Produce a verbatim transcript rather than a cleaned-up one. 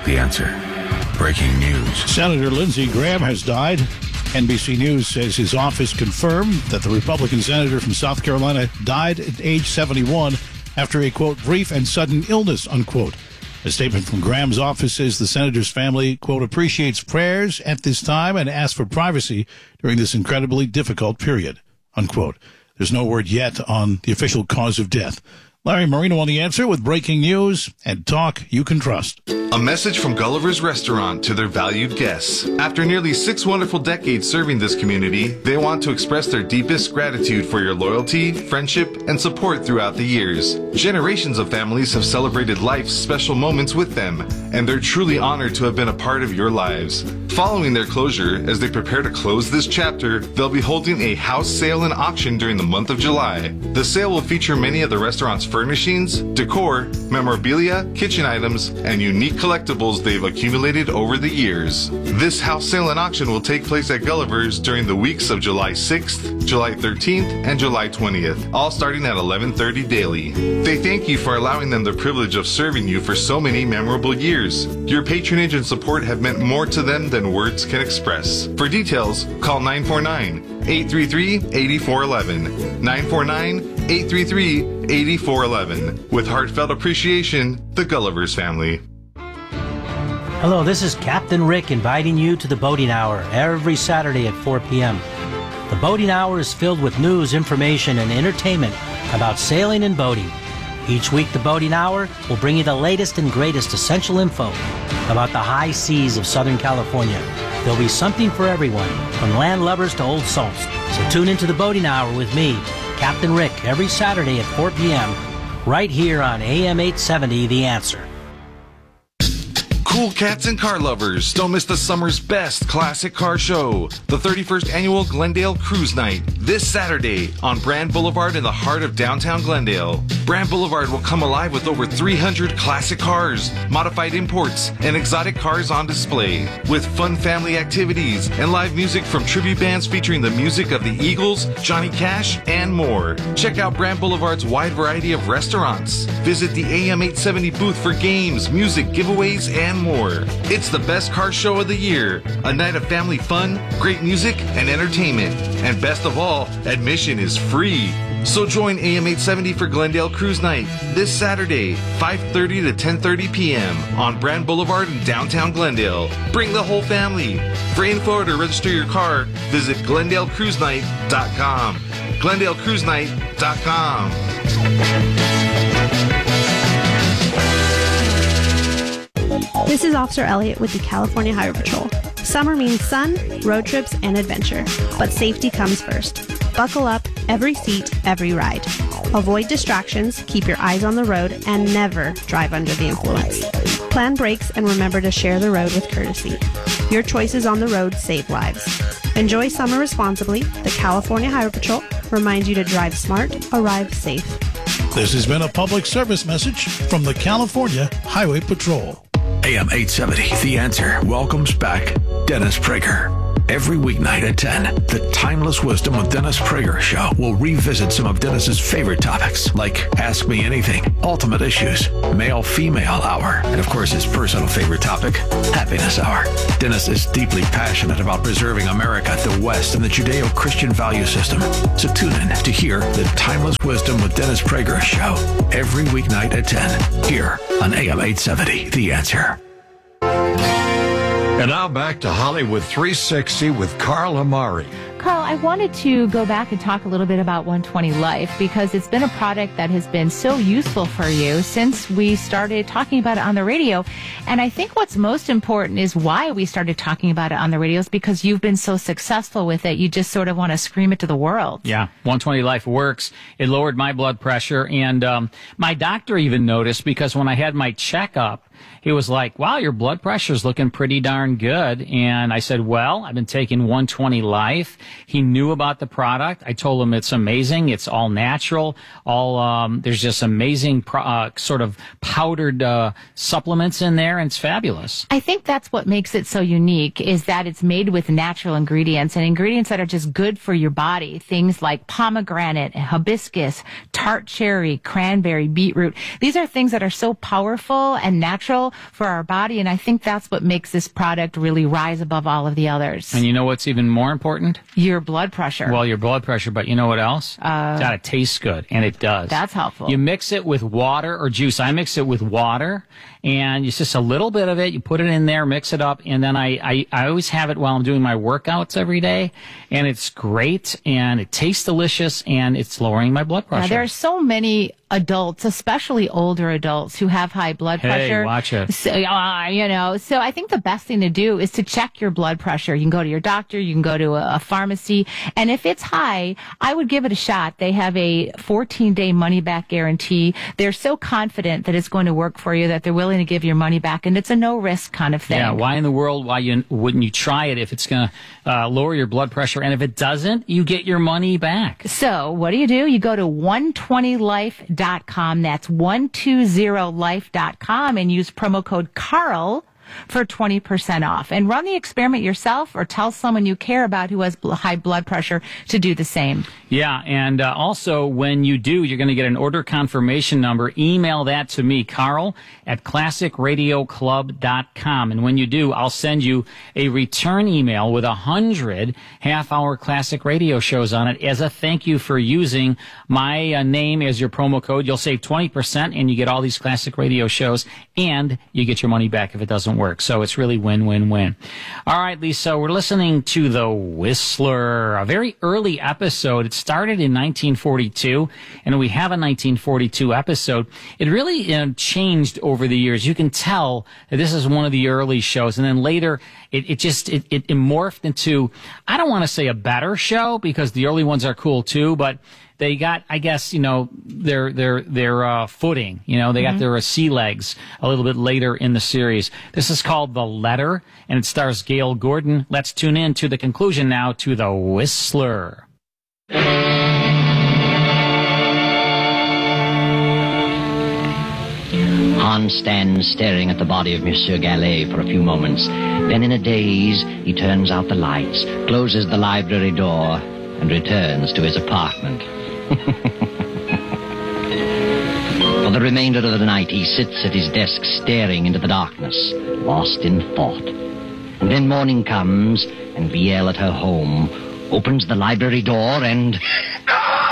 The Answer. Breaking news. Senator Lindsey Graham has died. N B C News says his office confirmed that the Republican senator from South Carolina died at age seventy-one after a, quote, brief and sudden illness, unquote. A statement from Graham's office says the senator's family, quote, appreciates prayers at this time and asks for privacy during this incredibly difficult period, unquote. There's no word yet on the official cause of death. Larry Marino on The Answer with breaking news and talk you can trust. A message from Gulliver's Restaurant to their valued guests. After nearly six wonderful decades serving this community, they want to express their deepest gratitude for your loyalty, friendship, and support throughout the years. Generations of families have celebrated life's special moments with them, and they're truly honored to have been a part of your lives. Following their closure, as they prepare to close this chapter, they'll be holding a house sale and auction during the month of July. The sale will feature many of the restaurant's furnishings, decor, memorabilia, kitchen items, and unique collectibles they've accumulated over the years. This house sale and auction will take place at Gulliver's during the weeks of July sixth, July thirteenth, and July twentieth, all starting at eleven thirty daily. They thank you for allowing them the privilege of serving you for so many memorable years. Your patronage and support have meant more to them than words can express. For details, call nine four nine, eight three three, eight four one one, nine four nine, eight three three, eight four one one. With heartfelt appreciation, the Gulliver's family. Hello, this is Captain Rick inviting you to the Boating Hour every Saturday at four p.m. The Boating Hour is filled with news, information, and entertainment about sailing and boating. Each week, the Boating Hour will bring you the latest and greatest essential info about the high seas of Southern California. There'll be something for everyone, from land lovers to old salts. So tune into the Boating Hour with me, Captain Rick, every Saturday at four p.m. right here on A M eight seventy, The Answer. Cool cats and car lovers, don't miss the summer's best classic car show, the thirty-first Annual Glendale Cruise Night, this Saturday on Brand Boulevard in the heart of downtown Glendale. Brand Boulevard will come alive with over three hundred classic cars, modified imports, and exotic cars on display, with fun family activities and live music from tribute bands featuring the music of the Eagles, Johnny Cash, and more. Check out Brand Boulevard's wide variety of restaurants. Visit the A M eight seventy booth for games, music, giveaways, and more. It's the best car show of the year. A night of family fun, great music, and entertainment. And best of all, admission is free. So join A M eight seventy for Glendale Cruise Night this Saturday, five thirty to ten thirty p.m. on Brand Boulevard in downtown Glendale. Bring the whole family. For info or to register your car, visit glendale cruise night dot com. glendale cruise night dot com. This is Officer Elliott with the California Highway Patrol. Summer means sun, road trips, and adventure. But safety comes first. Buckle up, every seat, every ride. Avoid distractions, keep your eyes on the road, and never drive under the influence. Plan brakes and remember to share the road with courtesy. Your choices on the road save lives. Enjoy summer responsibly. The California Highway Patrol reminds you to drive smart, arrive safe. This has been a public service message from the California Highway Patrol. A M eight seventy, The Answer, welcomes back Dennis Prager. Every weeknight at ten, the Timeless Wisdom with Dennis Prager show will revisit some of Dennis's favorite topics, like Ask Me Anything, Ultimate Issues, Male-Female Hour, and of course his personal favorite topic, Happiness Hour. Dennis is deeply passionate about preserving America, the West, and the Judeo-Christian value system. So tune in to hear the Timeless Wisdom with Dennis Prager show every weeknight at ten, here on A M eight seventy, The Answer. And now back to Hollywood three sixty with Carl Amari. Carl, I wanted to go back and talk a little bit about one twenty Life because it's been a product that has been so useful for you since we started talking about it on the radio. And I think what's most important is why we started talking about it on the radio is because you've been so successful with it. You just sort of want to scream it to the world. Yeah, one twenty Life works. It lowered my blood pressure. And um, my doctor even noticed because when I had my checkup, he was like, wow, your blood pressure's looking pretty darn good. And I said, well, I've been taking one twenty Life. He knew about the product. I told him it's amazing. It's all natural. All um, there's just amazing pro- uh, sort of powdered uh, supplements in there, and it's fabulous. I think that's what makes it so unique, is that it's made with natural ingredients and ingredients that are just good for your body. Things like pomegranate, hibiscus, tart cherry, cranberry, beetroot. These are things that are so powerful and natural for our body, and I think that's what makes this product really rise above all of the others. And you know what's even more important? Your blood pressure. Well, your blood pressure, but you know what else? Uh, it's gotta taste good, and it does. That's helpful. You mix it with water or juice. I mix it with water, and it's just a little bit of it. You put it in there, mix it up, and then I, I, I always have it while I'm doing my workouts every day, and it's great, and it tastes delicious, and it's lowering my blood pressure. Yeah, there are so many adults, especially older adults, who have high blood hey, pressure. watch it. So, uh, you know, so I think the best thing to do is to check your blood pressure. You can go to your doctor, you can go to a, a pharmacy, and if it's high, I would give it a shot. They have a fourteen-day money-back guarantee. They're so confident that it's going to work for you that they're willing to give your money back, and it's a no-risk kind of thing. Yeah, why in the world why you wouldn't you try it if it's going to uh, lower your blood pressure? And if it doesn't, you get your money back. So what do you do? You go to one twenty life dot com. That's one twenty life dot com and use promo code Carl for twenty percent off. And run the experiment yourself, or tell someone you care about who has bl- high blood pressure to do the same. Yeah, and uh, also when you do, you're going to get an order confirmation number. Email that to me, Carl, at classic radio club dot com. And when you do, I'll send you a return email with a hundred half-hour classic radio shows on it as a thank you for using my uh, name as your promo code. You'll save twenty percent, and you get all these classic radio shows, and you get your money back if it doesn't work. So it's really win-win-win. All right, Lisa, we're listening to The Whistler, a very early episode. It started in nineteen forty-two, and we have a nineteen forty-two episode. It really you know, changed over the years. You can tell that this is one of the early shows, and then later it, it just it, it morphed into, I don't want to say a better show, because the early ones are cool too, but they got, I guess, you know, their their their uh, footing. You know, they mm-hmm. got their uh, sea legs a little bit later in the series. This is called The Letter, and it stars Gail Gordon. Let's tune in to the conclusion now to The Whistler. Hans stands staring at the body of Monsieur Gallet for a few moments. Then in a daze, he turns out the lights, closes the library door, and returns to his apartment. For the remainder of the night, he sits at his desk staring into the darkness, lost in thought. And then morning comes, and Biel at her home opens the library door and...